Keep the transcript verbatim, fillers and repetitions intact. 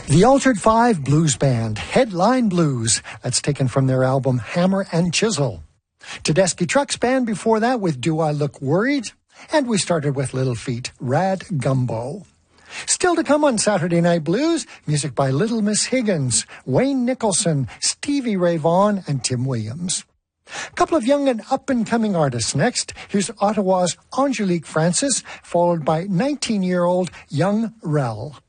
The Altered Five Blues Band, Headline Blues. That's taken from their album Hammer and Chisel. Tedeschi Trucks Band before that with Do I Look Worried? And we started with Little Feat, Rad Gumbo. Still to come on Saturday Night Blues, music by Little Miss Higgins, Wayne Nicholson, Stevie Ray Vaughan, and Tim Williams. A couple of young and up-and-coming artists next. Here's Ottawa's Angelique Francis, followed by nineteen-year-old Young Rel.